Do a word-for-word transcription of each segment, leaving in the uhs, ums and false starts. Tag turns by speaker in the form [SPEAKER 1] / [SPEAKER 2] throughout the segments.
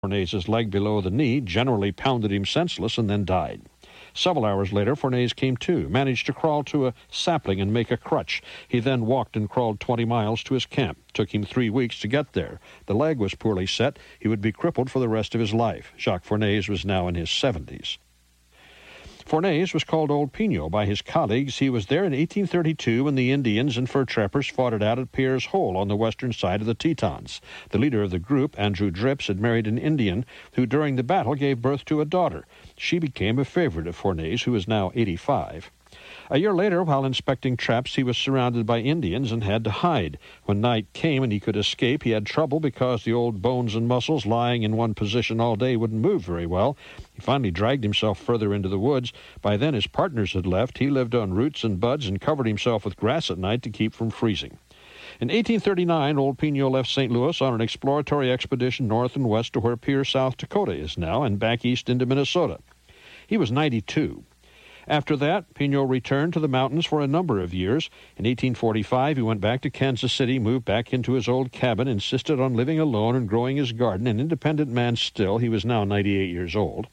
[SPEAKER 1] Fornez's leg below the knee, generally pounded him senseless, and then died. Several hours later, Fornez came to, managed to crawl to a sapling and make a crutch. He then walked and crawled twenty miles to his camp. Took him three weeks to get there. The leg was poorly set. He would be crippled for the rest of his life. Jacques Fornez was now in his seventies. Fornez was called Old Pino by his colleagues. He was there in eighteen thirty-two when the Indians and fur trappers fought it out at Pierre's Hole on the western side of the Tetons. The leader of the group, Andrew Drips, had married an Indian who during the battle gave birth to a daughter. She became a favorite of Fornez, who is now eighty-five. A year later, while inspecting traps, he was surrounded by Indians and had to hide. When night came and he could escape, he had trouble because the old bones and muscles lying in one position all day wouldn't move very well. He finally dragged himself further into the woods. By then his partners had left. He lived on roots and buds and covered himself with grass at night to keep from freezing. In eighteen thirty-nine, Old Pino left Saint Louis on an exploratory expedition north and west to where Pierre, South Dakota is now, and back east into Minnesota. He was ninety-two. After that, Pino returned to the mountains for a number of years. In eighteen forty-five, he went back to Kansas City, moved back into his old cabin, insisted on living alone and growing his garden, an independent man still. He was now ninety-eight years old.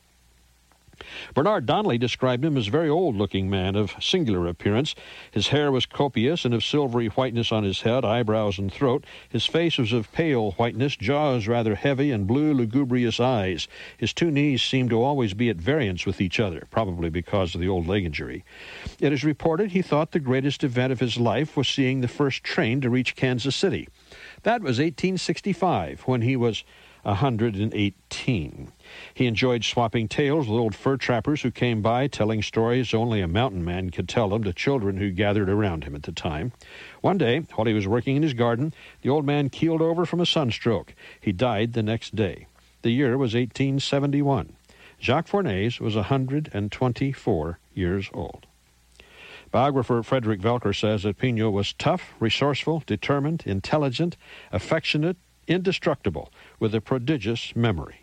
[SPEAKER 1] Bernard Donnelly described him as a very old-looking man of singular appearance. His hair was copious and of silvery whiteness on his head, eyebrows, and throat. His face was of pale whiteness, jaws rather heavy, and blue, lugubrious eyes. His two knees seemed to always be at variance with each other, probably because of the old leg injury. It is reported he thought the greatest event of his life was seeing the first train to reach Kansas City. That was eighteen sixty-five, when he was one hundred eighteen. He enjoyed swapping tales with old fur trappers who came by, telling stories only a mountain man could tell them to children who gathered around him at the time. One day, while he was working in his garden, the old man keeled over from a sunstroke. He died the next day. The year was eighteen seventy-one. Jacques Fornez was one hundred twenty-four years old. Biographer Frederick Velker says that Pino was tough, resourceful, determined, intelligent, affectionate, indestructible, with a prodigious memory.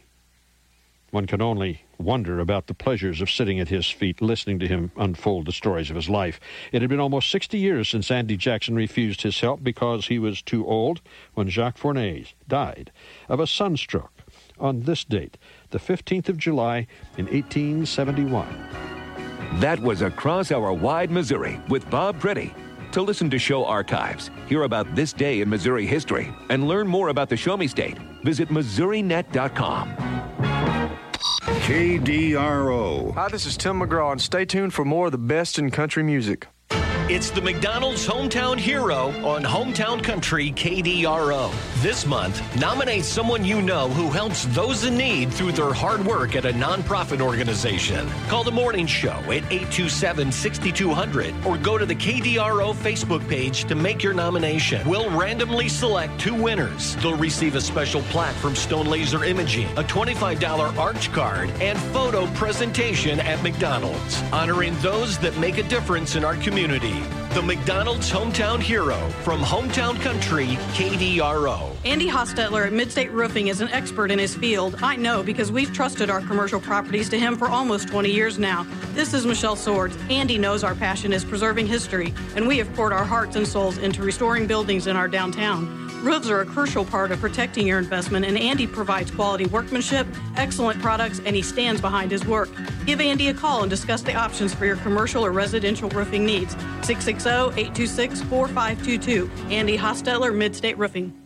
[SPEAKER 1] One can only wonder about the pleasures of sitting at his feet, listening to him unfold the stories of his life. It had been almost sixty years since Andy Jackson refused his help because he was too old when Jacques Fornez died of a sunstroke on this date, the fifteenth of July in eighteen seventy-one.
[SPEAKER 2] That was Across Our Wide Missouri with Bob Pretty. To listen to show archives, hear about this day in Missouri history, and learn more about the Show Me State, visit Missouri Net dot com.
[SPEAKER 3] K D R O.
[SPEAKER 4] Hi, this is Tim McGraw, and stay tuned for more of the best in country music.
[SPEAKER 5] It's the McDonald's Hometown Hero on Hometown Country K D R O. This month, nominate someone you know who helps those in need through their hard work at a nonprofit organization. Call the morning show at eight two seven, six two zero zero or go to the K D R O Facebook page to make your nomination. We'll randomly select two winners. They'll receive a special plaque from Stone Laser Imaging, a twenty-five dollars arch card, and photo presentation at McDonald's, honoring those that make a difference in our community. The McDonald's Hometown Hero from Hometown Country K D R O.
[SPEAKER 6] Andy Hostetler at Midstate Roofing is an expert in his field. I know because we've trusted our commercial properties to him for almost twenty years now. This is Michelle Swords. Andy knows our passion is preserving history, and we have poured our hearts and souls into restoring buildings in our downtown. Roofs are a crucial part of protecting your investment, and Andy provides quality workmanship, excellent products, and he stands behind his work. Give Andy a call and discuss the options for your commercial or residential roofing needs. six six zero, eight two six, four five two two. Andy Hostetler, Midstate Roofing.